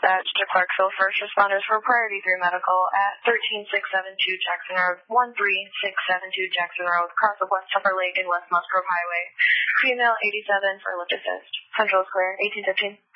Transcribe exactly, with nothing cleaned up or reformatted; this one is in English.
Dispatch to Clarksville. First responders for Priority three Medical at thirteen six seven two Jackson Road, one three six seven two Jackson Road, across of West Upper Lake and West Musgrove Highway. Female eighty-seven for lift assist. Central is clear, eighteen fifteen.